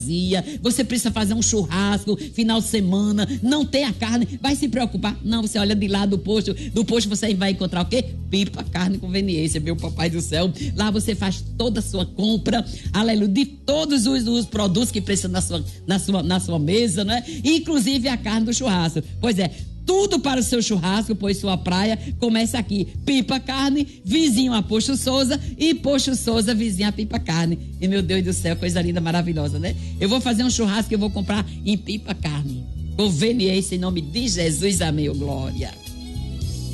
Você precisa fazer um churrasco, final de semana, não tem a carne, vai se preocupar? Não, você olha de lá do posto você vai encontrar o quê? Pipa, carne, conveniência, meu papai do céu. Lá você faz toda a sua compra, aleluia, de todos os produtos que precisa na sua mesa, né? Inclusive a carne do churrasco. Pois é, tudo para o seu churrasco, pois sua praia começa aqui. Pipa Carne, vizinho a Posto Souza, e Posto Souza, vizinho a Pipa Carne. E meu Deus do céu, coisa linda, maravilhosa, né? Eu vou fazer um churrasco que eu vou comprar em Pipa Carne. Conveniência em nome de Jesus, amém, glória.